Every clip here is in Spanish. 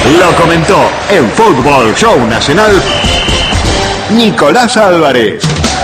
Lo comentó en Fútbol Show Nacional Nicolás Álvarez.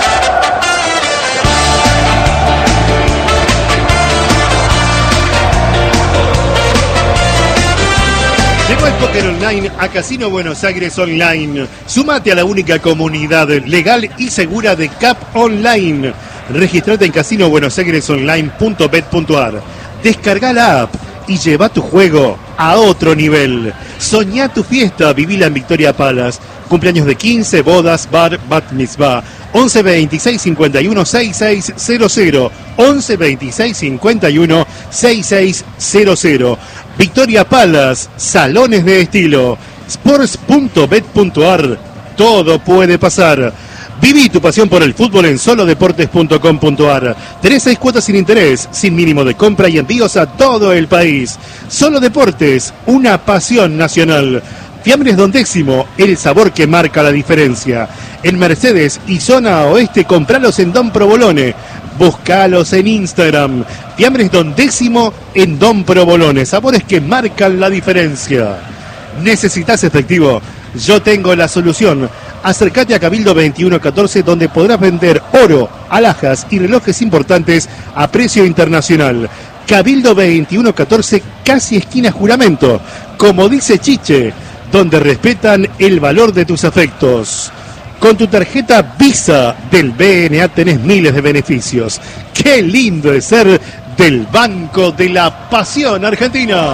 Llegó el póker online a Casino Buenos Aires Online. Sumate a la única comunidad legal y segura de CAP Online. Registrate en casinobuenosairesonline.bet.ar. Descarga la app y lleva tu juego a otro nivel. Soñá tu fiesta, vivila en Victoria Palace. Cumpleaños de 15, bodas, bar, bat mitzvah. 11 26 51 6600. 11 26 51 6600. Victoria Palace, salones de estilo. Sports.bet.ar. Todo puede pasar. Viví tu pasión por el fútbol en solodeportes.com.ar. 3-6 cuotas sin interés, sin mínimo de compra y envíos a todo el país. Solo Deportes, una pasión nacional. Fiambres Don Décimo, el sabor que marca la diferencia. En Mercedes y zona oeste, compralos en Don Provolone. Búscalos en Instagram. Fiambres Don Décimo en Don Provolone. Sabores que marcan la diferencia. ¿Necesitas efectivo? Yo tengo la solución. Acércate a Cabildo 2114, donde podrás vender oro, alhajas y relojes importantes a precio internacional. Cabildo 2114, casi esquina Juramento. Como dice Chiche, donde respetan el valor de tus afectos. Con tu tarjeta Visa del BNA tenés miles de beneficios. ¡Qué lindo es ser del Banco de la Pasión Argentina!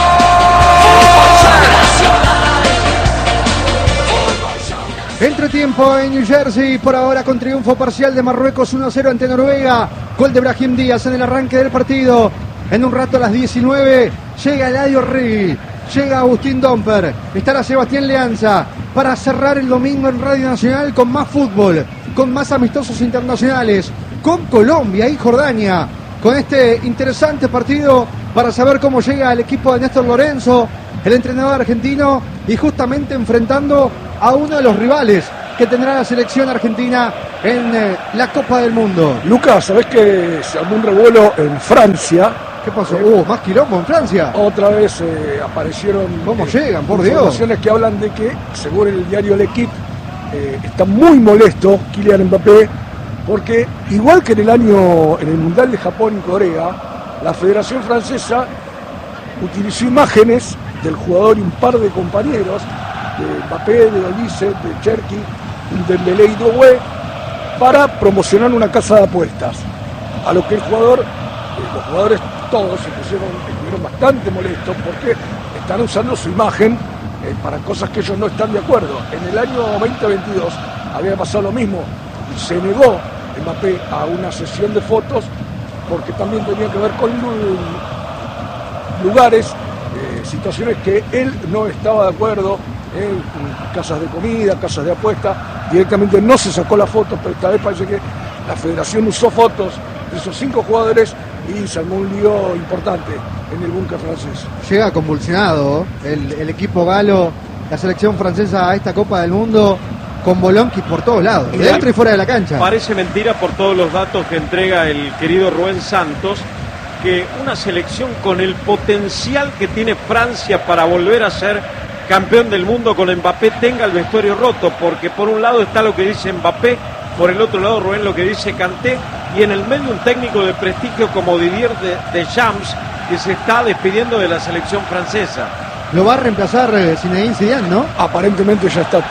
Entretiempo en New Jersey, por ahora con triunfo parcial de Marruecos 1-0 ante Noruega. Gol de Brahim Díaz en el arranque del partido. En un rato a las 19 llega Eladio Rigui, llega Agustín Domper, estará Sebastián Leanza para cerrar el domingo en Radio Nacional con más fútbol, con más amistosos internacionales, con Colombia y Jordania, con este interesante partido para saber cómo llega el equipo de Néstor Lorenzo, el entrenador argentino, y justamente enfrentando a uno de los rivales que tendrá la selección argentina en la Copa del Mundo. Lucas, ¿sabés que se armó un revuelo en Francia? ¿Qué pasó? ¿Más quilombo en Francia? Otra vez aparecieron... ¿Cómo llegan, por Dios? Informaciones que hablan de que, según el diario L'Equipe, está muy molesto Kylian Mbappé, porque igual que en el Mundial de Japón y Corea, la Federación Francesa utilizó imágenes del jugador y un par de compañeros, de Mbappé, de Olise, de Cherki, de Dembélé y Doué, para promocionar una casa de apuestas. A lo que los jugadores todos estuvieron bastante molestos porque están usando su imagen para cosas que ellos no están de acuerdo. En el año 2022 había pasado lo mismo. Se negó Mbappé a una sesión de fotos porque también tenía que ver con lugares, situaciones que él no estaba de acuerdo, casas de comida, casas de apuesta. Directamente no se sacó la foto, pero esta vez parece que la federación usó fotos de esos 5 jugadores y se armó un lío importante en el búnker francés. Llega convulsionado el equipo galo, la selección francesa a esta Copa del Mundo, con bolonquis por todos lados, dentro y fuera de la cancha. Parece mentira por todos los datos que entrega el querido Rubén Santos, que una selección con el potencial que tiene Francia para volver a ser campeón del mundo con Mbappé tenga el vestuario roto, porque por un lado está lo que dice Mbappé, por el otro lado Rubén lo que dice Kanté, y en el medio un técnico de prestigio como Didier Deschamps, que se está despidiendo de la selección francesa. Lo va a reemplazar Zinedine Zidane, ¿no? Aparentemente ya está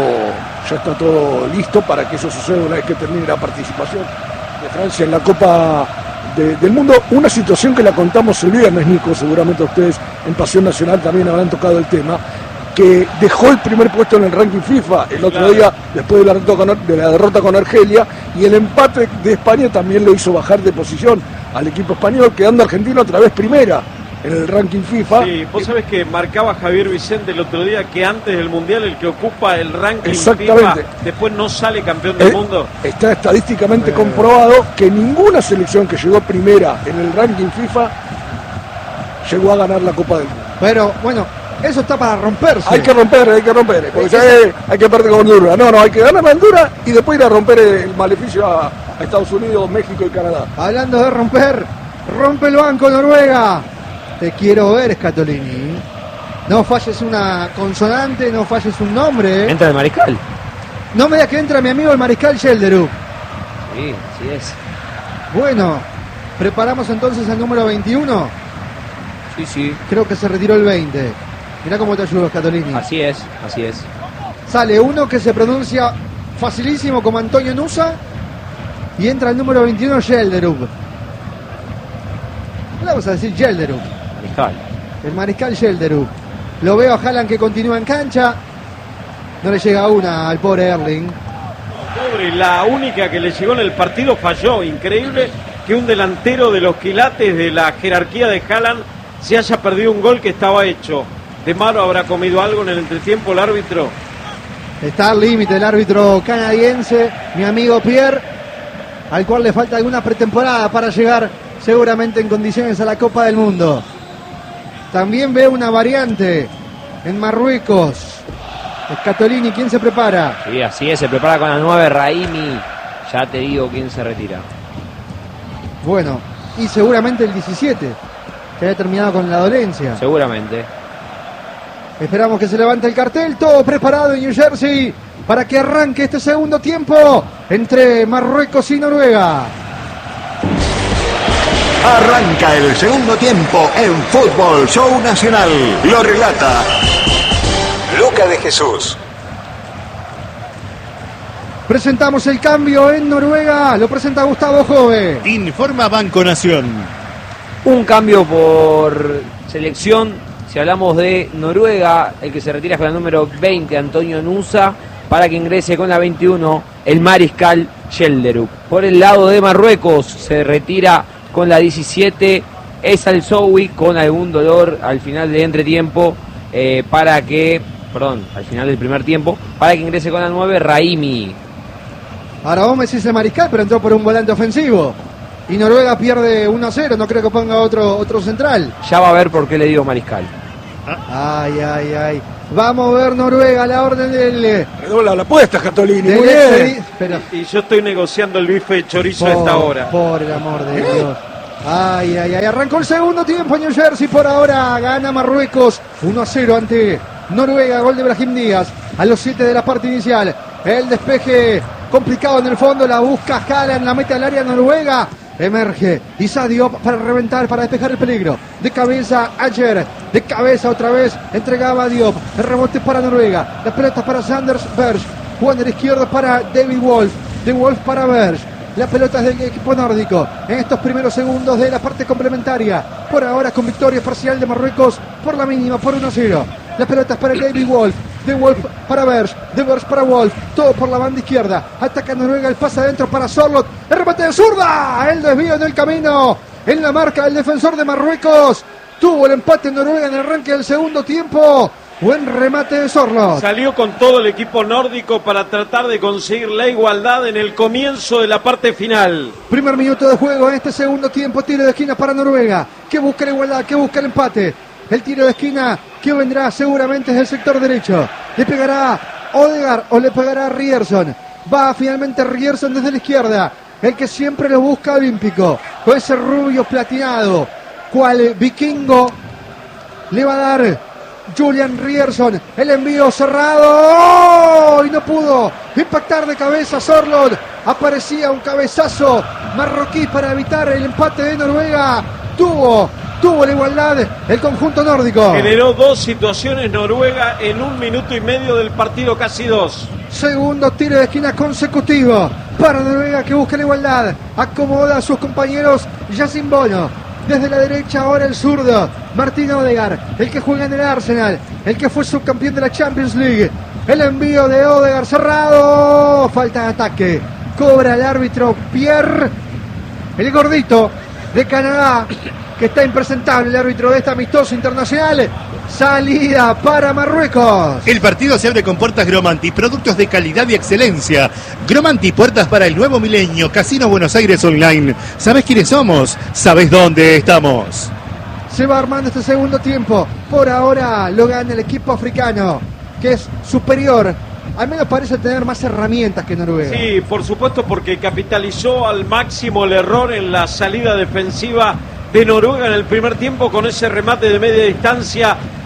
todo listo para que eso suceda una vez que termine la participación de Francia en la Copa del Mundo. Una situación que la contamos el viernes, Nico, seguramente ustedes en Pasión Nacional también habrán tocado el tema, que dejó el primer puesto en el ranking FIFA el otro día, después de la derrota con Argelia, y el empate de España también lo hizo bajar de posición al equipo español, quedando argentino otra vez primera en el ranking FIFA. Sí, vos sabés que marcaba Javier Vicente el otro día que antes del Mundial el que ocupa el ranking FIFA después no sale campeón del mundo. Está estadísticamente comprobado que ninguna selección que llegó primera en el ranking FIFA llegó a ganar la Copa del Mundo. Pero bueno, eso está para romperse. Hay que romper, porque ya hay que perder con Honduras. No, hay que ganar a Honduras y después ir a romper el maleficio a Estados Unidos, México y Canadá. Hablando de romper, rompe el banco Noruega. Te quiero ver, Scatolini. No falles una consonante, no falles un nombre. Entra el mariscal. No me digas que entra mi amigo el mariscal Gelderuk. Sí, así es. Bueno, preparamos entonces al número 21. Sí. Creo que se retiró el 20. Mirá cómo te ayudo, Scatolini. Así es. Sale uno que se pronuncia facilísimo como Antonio Nusa y entra el número 21, Gelderuk. Le vamos a decir Gelderuk. Mariscal. El mariscal Gelderuk. Lo veo a Haaland que continúa en cancha. No le llega una al pobre Erling. Pobre, la única que le llegó en el partido falló. Increíble que un delantero de los quilates de la jerarquía de Haaland se haya perdido un gol que estaba hecho. ¿De malo habrá comido algo en el entretiempo el árbitro? Está al límite el árbitro canadiense, mi amigo Pierre, al cual le falta alguna pretemporada para llegar seguramente en condiciones a la Copa del Mundo. También veo una variante en Marruecos. Scatolini, ¿quién se prepara? Sí, así es, se prepara con la 9 Raimi. Ya te digo quién se retira. Bueno, y seguramente el 17, que haya terminado con la dolencia. Seguramente. Esperamos que se levante el cartel, todo preparado en New Jersey para que arranque este segundo tiempo entre Marruecos y Noruega. Arranca el segundo tiempo en Fútbol Show Nacional. Lo relata Luca de Jesús. Presentamos el cambio en Noruega, lo presenta Gustavo Jove. Informa Banco Nación. Un cambio por selección. Si hablamos de Noruega, el que se retira es con la número 20, Antonio Nusa, para que ingrese con la 21, el mariscal Gelderuk. Por el lado de Marruecos, se retira con la 17, Esal Sowi, con algún dolor al final del entretiempo, al final del primer tiempo, para que ingrese con la 9, Raimi. Ahora vos me decís el mariscal, pero entró por un volante ofensivo. Y Noruega pierde 1-0, no creo que ponga otro central. Ya va a ver por qué le digo mariscal. Ay. Vamos a ver Noruega, la orden del... Redobla la apuesta, Scatolini. del Muy bien. Espera. Y yo estoy negociando el bife de chorizo a esta hora. Por el amor de Dios. Ay. Arrancó el segundo tiempo en New Jersey. Por ahora gana Marruecos 1-0 ante Noruega. Gol de Brahim Díaz a los 7 de la parte inicial. El despeje complicado en el fondo. La busca Haaland, la mete al área Noruega. Emerge Issa Diop para reventar, para despejar el peligro. De cabeza Ayer, de cabeza otra vez entregaba a Diop. El rebote para Noruega, la pelota para Sanders Berge, jugando a la izquierda para David Wolf, de Wolf para Berge. La pelota es del equipo nórdico en estos primeros segundos de la parte complementaria. Por ahora con victoria parcial de Marruecos por la mínima, por 1-0. La pelota es para David Wolf. De Wolf para Berge, de Berge para Wolf, todo por la banda izquierda. Ataca Noruega, el pase adentro para Sorloth. El remate de zurda, el desvío en el camino, en la marca del defensor de Marruecos. Tuvo el empate en Noruega en el arranque del segundo tiempo. Buen remate de Sorloth. Salió con todo el equipo nórdico para tratar de conseguir la igualdad en el comienzo de la parte final. Primer minuto de juego en este segundo tiempo. Tiro de esquina para Noruega, que busca la igualdad, que busca el empate. El tiro de esquina que vendrá seguramente desde el sector derecho. Le pegará Odegaard o le pegará Ryerson. Va finalmente Ryerson desde la izquierda. El que siempre lo busca olímpico. Con ese rubio platinado. Cual vikingo le va a dar Julian Ryerson. El envío cerrado. ¡Oh! Y no pudo impactar de cabeza Sorloth. Aparecía un cabezazo marroquí para evitar el empate de Noruega. Tuvo la igualdad el conjunto nórdico. Generó dos situaciones Noruega en 1 minuto y medio del partido, casi 2. Segundo tiro de esquina consecutivo para Noruega, que busca la igualdad. Acomoda a sus compañeros. Yacine Bono. Desde la derecha ahora el zurdo Martin Odegaard, el que juega en el Arsenal, el que fue subcampeón de la Champions League. El envío de Odegaard cerrado. Falta de ataque. Cobra el árbitro Pierre, el gordito de Canadá, que está impresentable, el árbitro de este amistoso internacional. Salida para Marruecos. El partido se abre con puertas Gromanti, productos de calidad y excelencia. Gromanti, puertas para el nuevo milenio. Casino Buenos Aires Online. ¿Sabés quiénes somos? ¿Sabés dónde estamos? Se va armando este segundo tiempo. Por ahora lo gana el equipo africano, que es superior. Al menos parece tener más herramientas que Noruega. Sí, por supuesto, porque capitalizó al máximo el error en la salida defensiva de Noruega en el primer tiempo con ese remate de media distancia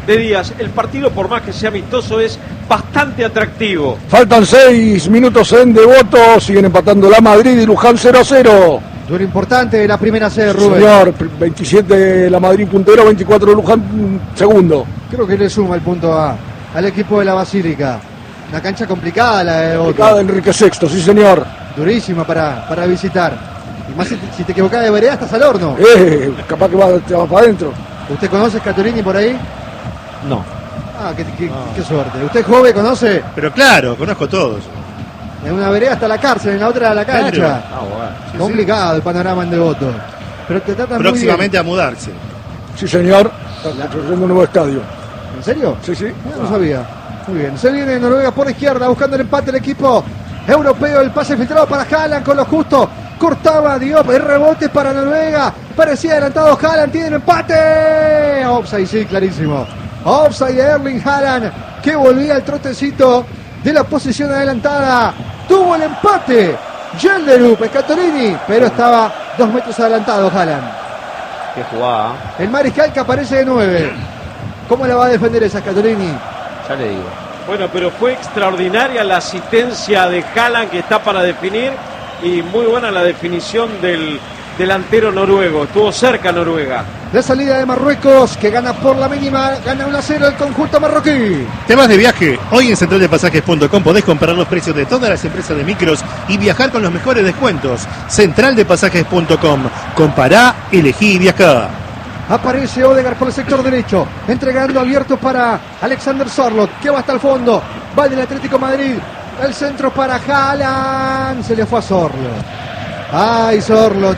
de Díaz. El partido, por más que sea amistoso, es bastante atractivo. Faltan 6 minutos en Devoto, siguen empatando la Madrid y Luján 0-0. Duelo importante de la primera sede, Rubén. Señor, 27 la Madrid puntero, 24 Luján segundo. Creo que le suma el punto al equipo de la Basílica. Una cancha complicada la de Devoto. Complicada Enrique VI, sí señor. Durísima para visitar. Y más si te equivocás de vereda, estás al horno. Capaz que te vas para adentro. ¿Usted conoce Scatolini por ahí? No. Ah, qué suerte. ¿Usted joven conoce? Pero claro, conozco todos. En una vereda hasta la cárcel, en la otra la cancha. Claro. bueno. Complicado el panorama en Devoto. Pero te tratan Próximamente a mudarse. Sí señor, está construyendo un nuevo estadio. muy bien. ¿En serio? Sí, sí. No sabía. Muy bien. Se viene Noruega por la izquierda buscando el empate el equipo europeo. El pase filtrado para Haaland con lo justo. Cortaba Diop. El rebote para Noruega. Parecía adelantado Haaland. Tiene el empate. Offside, sí, clarísimo. Offside de Erling Haaland, que volvía al trotecito de la posición adelantada. Tuvo el empate Gelderup, Scatolini, pero estaba 2 metros adelantado Haaland. Qué jugada. El mariscal que aparece de 9. ¿Cómo la va a defender esa Scatolini? Ya le digo. Bueno, pero fue extraordinaria la asistencia de Haaland, que está para definir, y muy buena la definición del delantero noruego. Estuvo cerca Noruega. La salida de Marruecos, que gana por la mínima, gana 1-0 el conjunto marroquí. ¿Te vas de viaje? Hoy en centraldepasajes.com podés comparar los precios de todas las empresas de micros y viajar con los mejores descuentos. Centraldepasajes.com. Compará, elegí y viajá. Aparece Odegaard por el sector derecho, entregando abierto para Alexander Sorloth, que va hasta el fondo. Va del Atlético Madrid. El centro para Haaland. Se le fue a Sorloth. Ay, Sorloth,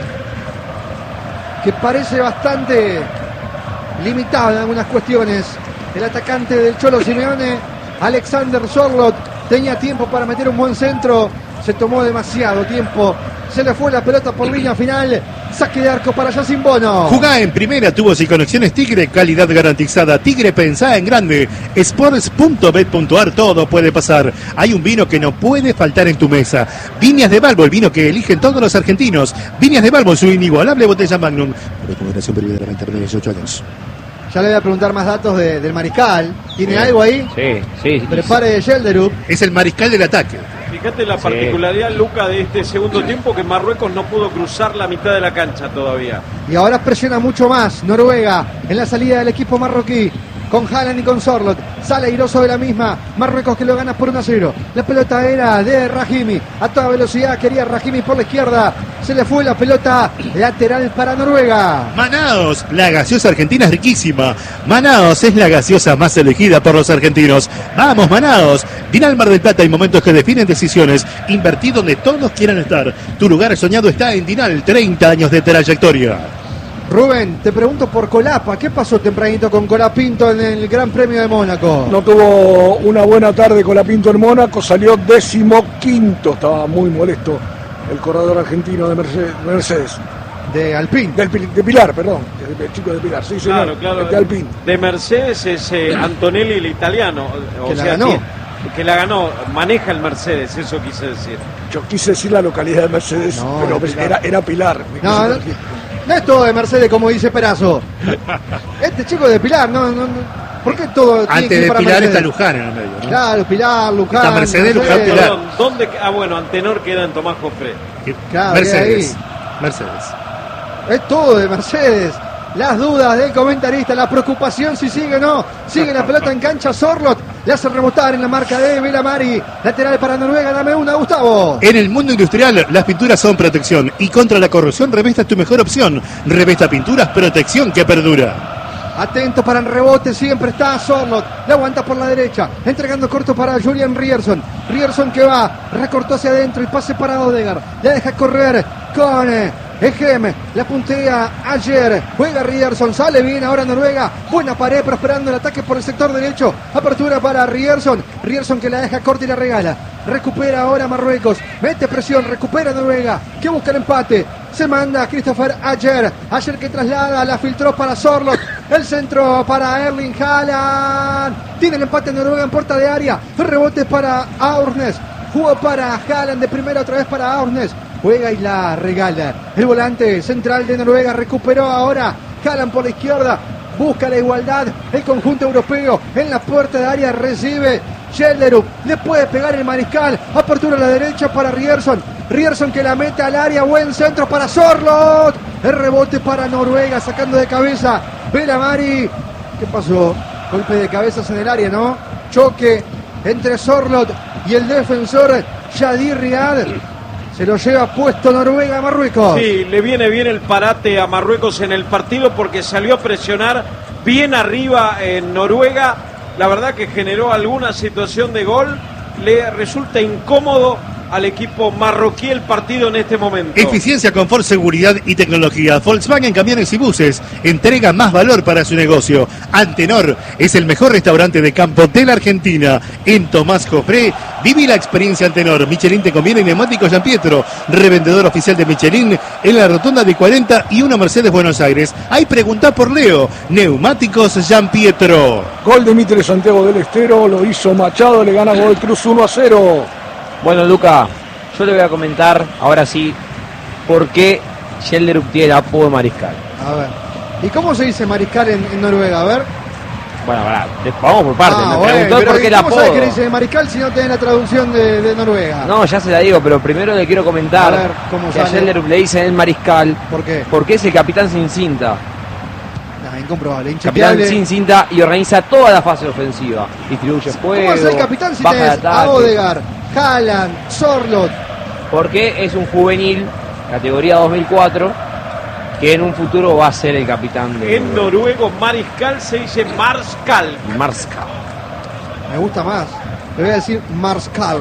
que parece bastante limitado en algunas cuestiones. El atacante del Cholo Simeone, Alexander Sorloth, tenía tiempo para meter un buen centro. Se tomó demasiado tiempo. Se le fue la pelota por línea final. Saque de arco para Yacine Bono. Jugá en primera, tubos y conexiones Tigre, calidad garantizada. Tigre, pensá en grande. Sports.bet.ar, todo puede pasar. Hay un vino que no puede faltar en tu mesa. Viñas de Balbo, el vino que eligen todos los argentinos. Viñas de Balbo, su inigualable botella Magnum. Recomendación periodo de la venta de 18 años. Ya le voy a preguntar más datos del mariscal. ¿Tiene algo ahí? Sí. Prepare Gelderup. Es el mariscal del ataque. Fíjate la particularidad, Luca, de este segundo tiempo, que Marruecos no pudo cruzar la mitad de la cancha todavía. Y ahora presiona mucho más Noruega en la salida del equipo marroquí. Con Haaland y con Sorloth. Sale airoso de la misma. Marruecos que lo gana por 1-0. La pelota era de Rahimi. A toda velocidad quería Rahimi por la izquierda. Se le fue la pelota lateral para Noruega. Manaos, la gaseosa argentina es riquísima. Manaos es la gaseosa más elegida por los argentinos. Vamos, Manaos. Vine al Mar del Plata, hay momentos que definen decisiones. Invertí donde todos quieran estar. Tu lugar soñado está en Dinal, 30 años de trayectoria. Rubén, te pregunto por Colapa. ¿Qué pasó tempranito con Colapinto en el Gran Premio de Mónaco? No tuvo una buena tarde con la Pinto en Mónaco, salió 15º, estaba muy molesto el corredor argentino de Mercedes. De Alpine. De Pilar, perdón, el chico de Pilar, sí, señor, Claro. de Alpine. De Mercedes es Antonelli, el italiano. Que la ganó. Que la ganó, maneja el Mercedes, eso quise decir. Yo quise decir la localidad de Mercedes, No, pero Pilar. era Pilar. No es todo de Mercedes, como dice Perazo. Este chico de Pilar, no. ¿Por qué todo tiene que Antes ir de para Pilar Mercedes? está Luján en el medio, ¿no? Claro, Pilar, Luján. Está Mercedes, Luján, Pilar. Perdón, ¿dónde? Bueno, Antenor queda en Tomás Jofré. Claro, Mercedes. ahí. Mercedes. Es todo de Mercedes. Las dudas del comentarista, la preocupación si sigue o no. Sigue la pelota en cancha Sorloth. Le hace rebotar en la marca de Belamari. Lateral para Noruega, dame una, Gustavo. En el mundo industrial, las pinturas son protección. Y contra la corrosión, Revesta es tu mejor opción. Revesta Pinturas, protección que perdura. Atento para el rebote, siempre está Sorloth. Le aguanta por la derecha. Entregando corto para Julian Ryerson. Ryerson que va, recortó hacia adentro y pase para Odegaard. Le deja correr con Egem. La puntea ayer. Juega Ryerson, sale bien ahora Noruega. Buena pared, prosperando el ataque por el sector derecho. Apertura para Ryerson. Ryerson que la deja corta y la regala. Recupera ahora Marruecos. Mete presión, recupera Noruega. Que busca el empate. Se manda a Christopher Ayer. Ayer que traslada, la filtró para Sorloth. El centro para Erling Haaland. Tiene el empate Noruega en puerta de área. El rebote para Aurnes. Jugó para Haaland de primera, otra vez para Aurnes. Juega y la regala. El volante central de Noruega recuperó ahora. Haaland por la izquierda. busca la igualdad, el conjunto europeo en la puerta de área recibe Gelderup, le puede pegar el mariscal, apertura a la derecha para Ryerson que la mete al área, buen centro para Sorloth, el rebote para Noruega, sacando de cabeza Belamari. ¿Qué pasó? Golpe de cabezas en el área, ¿no? Choque entre Sorloth y el defensor Yadir Riad. Se lo lleva puesto Noruega a Marruecos. Sí, le viene bien el parate a Marruecos en el partido porque salió a presionar bien arriba en Noruega. La verdad que generó alguna situación de gol. Le resulta incómodo al equipo marroquí el partido en este momento. Eficiencia, confort, seguridad y tecnología. Volkswagen Camiones y Buses entrega más valor para su negocio. Antenor es el mejor restaurante de campo de la Argentina. En Tomás Jofré, viví la experiencia Antenor. Michelin te conviene y Neumáticos Gian Pietro, revendedor oficial de Michelin en la rotonda de 41 Mercedes Buenos Aires. Ahí preguntá por Leo. Neumáticos Gian Pietro. Gol de Mitre Santiago del Estero, lo hizo Machado, le gana Godoy Cruz 1-0. Bueno, Luca, yo le voy a comentar, ahora sí, por qué Gelderup tiene el apodo de mariscal. A ver. ¿Y cómo se dice mariscal en Noruega? A ver. Bueno, vamos por partes. Me preguntó pero por qué el apodo. ¿Cómo sabes que dice mariscal si no tenés la traducción de Noruega? No, ya se la digo, pero primero le quiero comentar A ver, ¿cómo que a sale? Gelderup le dicen el mariscal. ¿Por qué? Porque es el capitán sin cinta. Nah, incomprobable, Capitán inchequeable. sin cinta y organiza toda la fase ofensiva. Distribuye juego. ¿Cómo es el capitán si baja de tenés a ataque. Odegaard, Haaland, Sorloth? Porque es un juvenil, categoría 2004, que en un futuro va a ser el capitán de En noruego, mariscal se dice marskal. Marska. Me gusta más. Le voy a decir Marskal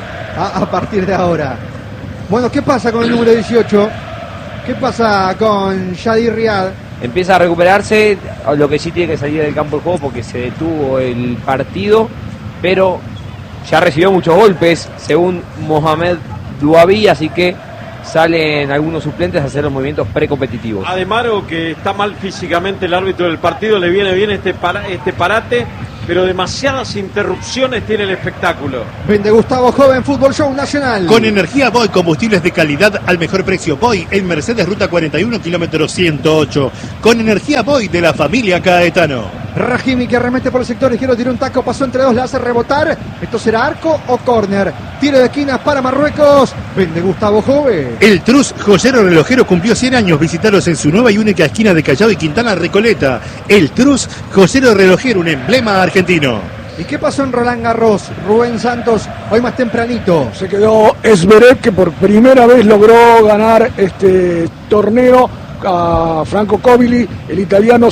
a partir de ahora. Bueno, ¿qué pasa con el número 18? ¿Qué pasa con Yadir Riad? Empieza a recuperarse, lo que sí tiene que salir del campo de juego porque se detuvo el partido, pero ya recibió muchos golpes, según Mohamed Duabi, así que salen algunos suplentes a hacer los movimientos precompetitivos. Además, que está mal físicamente el árbitro del partido, le viene bien este parate, pero demasiadas interrupciones tiene el espectáculo. Vende Gustavo Joven, Fútbol Show Nacional. Con energía Boy, combustibles de calidad al mejor precio. Boy en Mercedes Ruta 41, kilómetro 108. Con energía Boy de la familia Caetano. Rahimi que arremete por el sector izquierdo, tira un taco, pasó entre dos, la hace rebotar. ¿Esto será arco o córner? Tiro de esquina para Marruecos. Vende Gustavo Joven. El Trus Joyero Relojero cumplió 100 años. Visitaros en su nueva y única esquina de Callao y Quintana Recoleta. El Trus Joyero Relojero, un emblema argentino. ¿Y qué pasó en Roland Garros? Rubén Santos, hoy más tempranito. Se quedó Zverev, que por primera vez logró ganar este torneo a Franco Covili, el italiano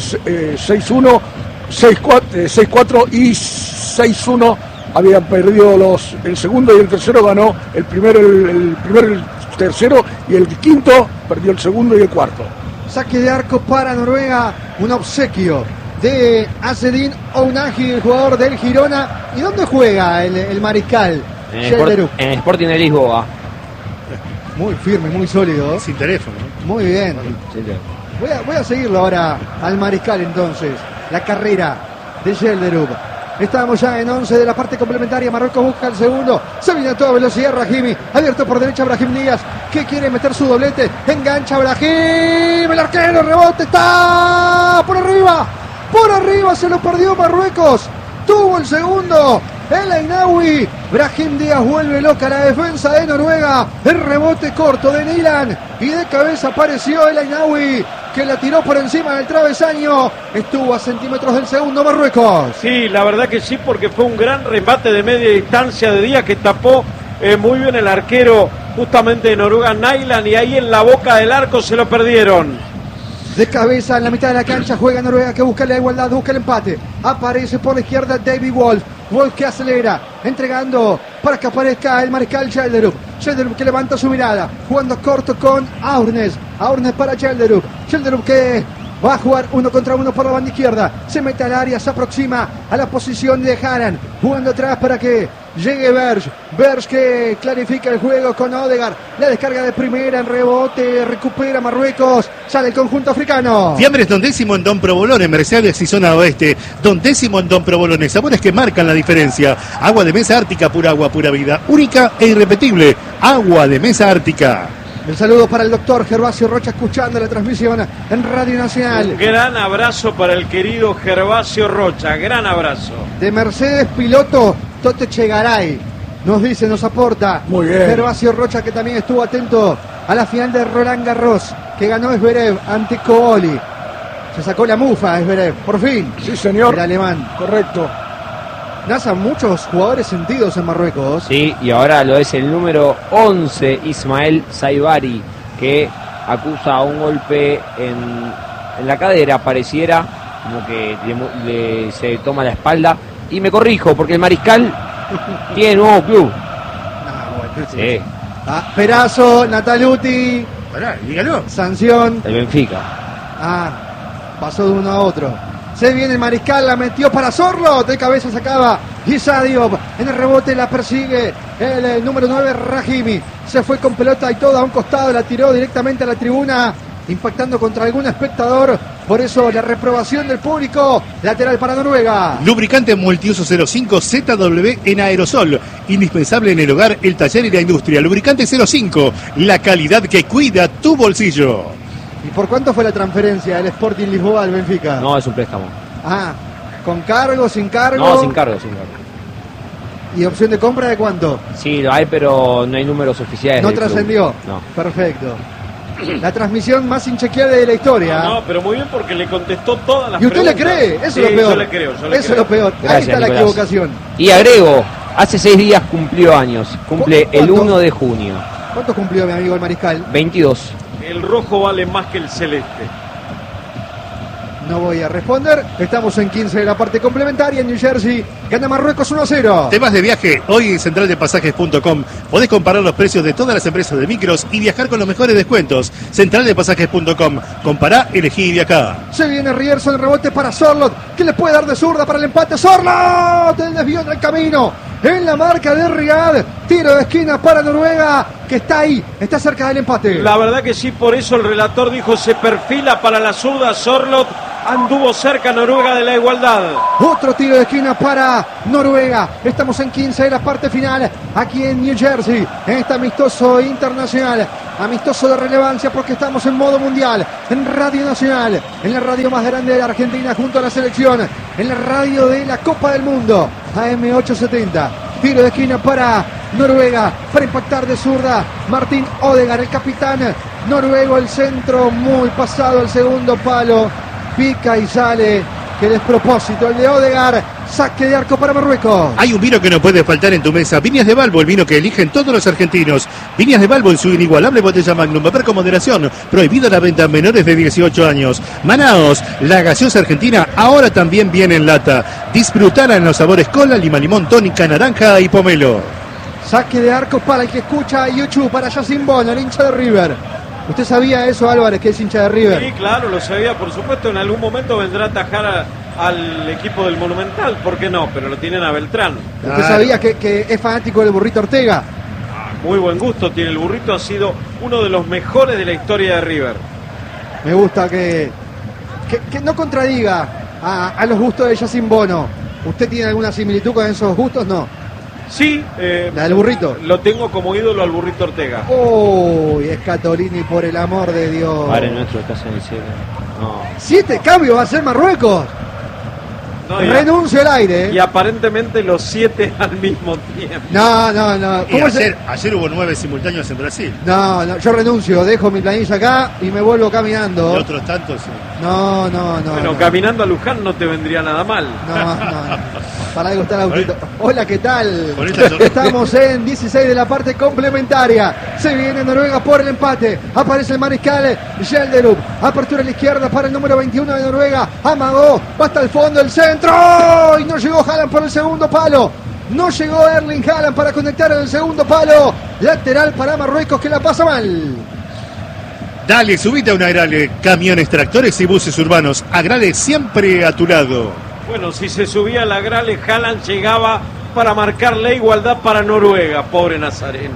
6-1, 6-4 y 6-1. Habían perdido el segundo y el tercero, ganó el primero, el tercero y el quinto, perdió el segundo y el cuarto. Saque de arco para Noruega, un obsequio de Azedin Ounahi, el jugador del Girona. ¿Y dónde juega el mariscal? En Sporting de Lisboa. Muy firme, muy sólido. Sin teléfono. Muy bien. Voy a seguirlo ahora al mariscal entonces. La carrera de Gelderup. Estamos ya en 11 de la parte complementaria. Marruecos busca el segundo. Se viene a toda velocidad Rahimi. Abierto por derecha Brahim Díaz, que quiere meter su doblete. Engancha Brahim. El arquero, rebote. Está por arriba. Por arriba se lo perdió Marruecos. Tuvo el segundo. El Ainawi. Brahim Díaz vuelve loca la defensa de Noruega. El rebote corto de Nilan. Y de cabeza apareció el Ainawi, que la tiró por encima del travesaño. Estuvo a centímetros del segundo Marruecos. Sí, la verdad que sí, porque fue un gran remate de media distancia de Díaz que tapó muy bien el arquero justamente de Noruega, Nyland, y ahí en la boca del arco se lo perdieron. De cabeza en la mitad de la cancha juega Noruega, que busca la igualdad, busca el empate. Aparece por la izquierda David Wolf. Wolf que acelera, entregando para que aparezca el mariscal Gelderup. Gelderup que levanta su mirada, jugando corto con Aurnes. Aurnes para Gelderup. Gelderup que va a jugar 1 contra 1 por la banda izquierda. Se mete al área, se aproxima a la posición de Haaland. Jugando atrás para que llegue Berge. Berge que clarifica el juego con Odegaard. La descarga de primera en rebote. Recupera Marruecos. Sale el conjunto africano. Fiambres Don Décimo en Don Provolone, Mercedes y zona oeste. Don Décimo en Don Provolone. Sabores que marcan la diferencia. Agua de mesa ártica, pura agua, pura vida. Única e irrepetible. Agua de mesa ártica. El saludo para el doctor Gervasio Rocha, escuchando la transmisión en Radio Nacional. Un gran abrazo para el querido Gervasio Rocha, gran abrazo. De Mercedes, piloto Tote Chegaray. Nos dice, nos aporta. Muy bien. Gervasio Rocha, que también estuvo atento a la final de Roland Garros, que ganó Zverev ante Cooli. Se sacó la mufa Zverev, por fin. Sí, señor. El alemán. Correcto. Nacen muchos jugadores sentidos en Marruecos. Sí, y ahora lo es el número 11, Ismael Saibari, que acusa un golpe en la cadera, pareciera, como que se toma la espalda. Y me corrijo, porque el Mariscal tiene nuevo club. Sí, Perazo, Nataluti, Pará, dígalo. sanción. el Benfica. Pasó de uno a otro. Se viene el Mariscal, la metió para Sorlo. De cabeza sacaba Issa Diop. En el rebote la persigue el número 9, Rahimi. Se fue con pelota y todo a un costado. La tiró directamente a la tribuna, impactando contra algún espectador. Por eso la reprobación del público. Lateral para Noruega. Lubricante multiuso 05 ZW en aerosol. Indispensable en el hogar, el taller y la industria. Lubricante 05. La calidad que cuida tu bolsillo. ¿Y por cuánto fue la transferencia del Sporting Lisboa al Benfica? No, es un préstamo. ¿Con cargo, sin cargo? No, sin cargo, sin cargo. ¿Y opción de compra de cuánto? Sí, lo hay, pero no hay números oficiales. No del club. trascendió. No. Perfecto. La transmisión más inchequeable de la historia. No, pero muy bien porque le contestó todas las ¿Y usted le preguntas. cree? Eso Sí, es lo peor. Yo le creo, yo le Eso creo. es lo peor. Ahí Gracias, está la Nicolás. equivocación. Y agrego, hace 6 días cumplió años. Cumple el ¿Cuánto? 1 de junio. ¿Cuánto cumplió mi amigo el Mariscal? 22. El rojo vale más que el celeste. No voy a responder. Estamos en 15 de la parte complementaria. En New Jersey gana Marruecos 1-0. Temas de viaje, hoy en centraldepasajes.com podés comparar los precios de todas las empresas de micros y viajar con los mejores descuentos. Centraldepasajes.com, compará, elegí y viajá. Se viene Rierson, el rebote para Sorlot, que le puede dar de zurda para el empate. Sorlot, el desvío en el camino, en la marca de Riyad. Tiro de esquina para Noruega, que está ahí, está cerca del empate. La verdad que sí, por eso el relator dijo se perfila para la zurda Sorlot. Anduvo cerca Noruega de la igualdad. Otro tiro de esquina para Noruega. Estamos en 15 de la parte final, aquí en New Jersey, en este amistoso internacional, amistoso de relevancia porque estamos en modo mundial, en Radio Nacional, en la radio más grande de la Argentina junto a la selección, en la radio de la Copa del Mundo, AM870. Tiro de esquina para Noruega, para impactar de zurda, Martín Odegaard, el capitán noruego, el centro muy pasado al segundo palo. Pica y sale, que despropósito el de Odegaard. Saque de arco para Marruecos. Hay un vino que no puede faltar en tu mesa. Viñas de Balbo, el vino que eligen todos los argentinos. Viñas de Balbo en su inigualable botella Magnum. Beber con moderación. Prohibida la venta a menores de 18 años. Manaos, la gaseosa argentina, ahora también viene en lata. Disfrutala en los sabores cola, lima, limón, tónica, naranja y pomelo. Saque de arco para el que escucha YouTube, para Yacine Bono, el hincha de River. ¿Usted sabía eso, Álvarez, que es hincha de River? Sí, claro, lo sabía, por supuesto. En algún momento vendrá a atajar al equipo del Monumental, ¿por qué no? Pero lo tienen a Beltrán. ¿Usted sabía que es fanático del Burrito Ortega? Muy buen gusto tiene el burrito, ha sido uno de los mejores de la historia de River. Me gusta que no contradiga a los gustos de Yacine Bono. ¿Usted tiene alguna similitud con esos gustos? No. Sí, ¿La del burrito? Lo tengo como ídolo al burrito Ortega. Uy, Escatolini, por el amor de Dios. Padre nuestro que estás en el cielo. No. 7 cambios va a ser Marruecos. No, y, Renuncio al aire. y aparentemente los 7 al mismo tiempo. No. Y ¿Cómo se- ayer hubo 9 simultáneos en Brasil. No, yo renuncio, dejo mi planilla acá y me vuelvo caminando. Y otros tantos. No. Bueno, no. caminando a Luján no te vendría nada mal. No. Para algo está el autito. Hola, ¿qué tal? Con esta sonrisa. Estamos en 16 de la parte complementaria. Se viene Noruega por el empate. Aparece el mariscal Gelderup. Apertura a la izquierda para el número 21 de Noruega. Amagó. Va hasta el fondo el centro. Y no llegó Haaland por el segundo palo. No llegó Erling Haaland para conectar en el segundo palo. Lateral para Marruecos, que la pasa mal. Dale, subite a un Agrale. Camiones, tractores y buses urbanos. Agrale siempre a tu lado. Bueno, si se subía a la Grale, Haaland llegaba para marcar la igualdad para Noruega. Pobre Nazareno.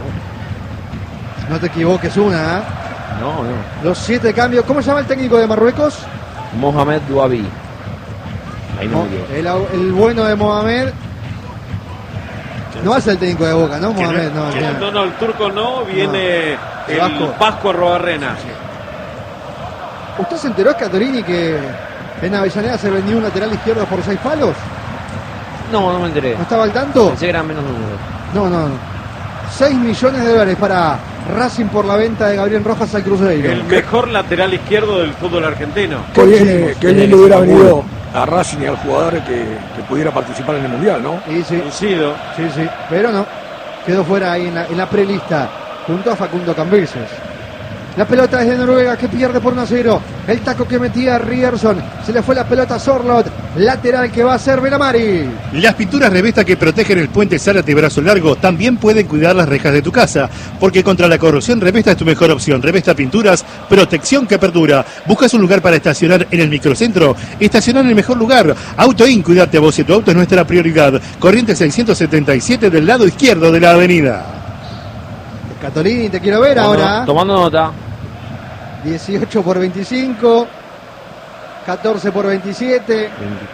No te equivoques una, ¿eh? No. Los 7 cambios. ¿Cómo se llama el técnico de Marruecos? Mohamed Douabi. Ahí no me equivoco. El bueno de Mohamed. No va a ser el técnico de Boca, ¿no, Mohamed? No, el turco no, viene el Vasco Arrobarrena. ¿Usted se enteró, Scatolini, que en Avellaneda se vendió un lateral izquierdo por 6 palos? No me enteré. ¿No estaba al tanto? Pensé que eran menos números. No. 6 millones de dólares para Racing por la venta de Gabriel Rojas al Cruzeiro. El mejor lateral izquierdo del fútbol argentino. Que bien le hubiera venido a Racing y al jugador que pudiera participar en el Mundial, ¿no? Sí. Lucido. Sí, pero no. Quedó fuera ahí en la prelista junto a Facundo Cambeses. La pelota es de Noruega, que pierde por 1-0. El taco que metía Ryerson. Se le fue la pelota a Sorlot. Lateral que va a ser Belamari. Las pinturas Revesta que protegen el puente Zárate Brazo Largo también pueden cuidar las rejas de tu casa. Porque contra la corrosión, Revesta es tu mejor opción. Revesta Pinturas, protección que perdura. ¿Buscas un lugar para estacionar en el microcentro? Estacionar en el mejor lugar. Autoin, cuidarte a vos y tu auto es nuestra prioridad. Corriente 677 del lado izquierdo de la avenida. Scatolini, te quiero ver ahora. Tomando nota. 18 por 25. 14 por 27.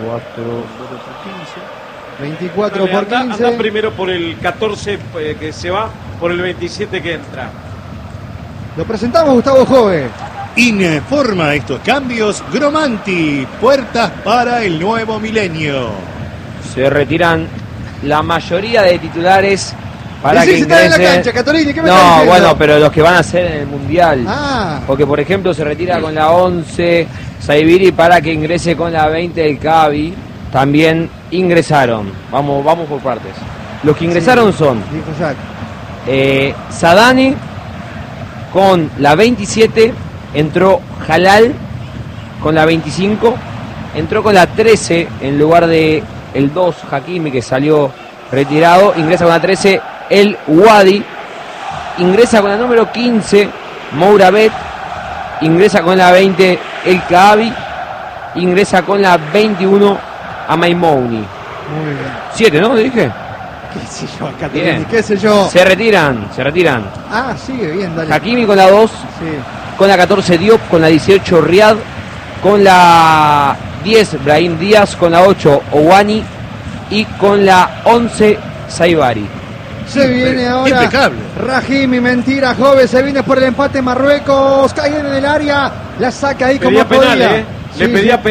24 por 15. Anda primero por el 14 que se va, por el 27 que entra. Lo presentamos, Gustavo Jove. Informa estos cambios Gromanti, puertas para el nuevo milenio. Se retiran la mayoría de titulares para Sí, que se está en la ingresen. cancha, Catolini, ¿qué me está No, diciendo? bueno, pero los que van a ser en el Mundial. Ah, Porque, por ejemplo, se retira con la 11 Saibiri para que ingrese con la 20 el Cavi. También ingresaron. Vamos por partes. Los que ingresaron son dijo Jack. Sadani con la 27, entró Halal con la 25, entró con la 13 en lugar de el 2 Hakimi, que salió retirado, ingresa con la 13 el Wadi, ingresa con la número 15 Mourabet, ingresa con la 20 el Kaabi, ingresa con la 21 Amaimouni. Muy bien. 7, ¿no? ¿Dije? ¿Qué sé yo, Catolini? Bien. ¿Qué sé yo? Se retiran. Ah, sigue bien, dale. Hakimi con la 2, Sí. con la 14 Diop, con la 18 Riyad, con la 10 Brahim Díaz, con la 8 Owani y con la 11 Saibari. Se viene ahora impecable. Rahimi, mentira, Jove, se viene por el empate Marruecos, cae en el área, la saca ahí como Pedía penal, podía. Le Sí, pedía sí.